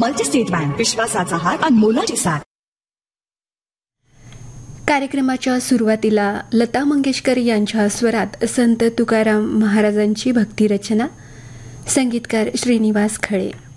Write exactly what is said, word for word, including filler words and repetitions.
Multi-state bank, विश्वासाचा हात आणि मोलाची साथ. कार्यक्रमाच्या सुरुवातीला लता मंगेशकर यांच्या स्वरात संत तुकाराम महाराजांची भक्तिरचना, संगीतकार श्रीनिवास खळे.